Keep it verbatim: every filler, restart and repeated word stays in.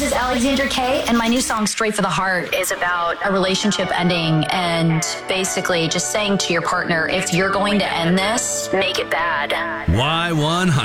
this is Alexandra Kay, and my new song, Straight for the Heart, is about a relationship ending and basically just saying to your partner, if you're going to end this, make it bad. Y one hundred.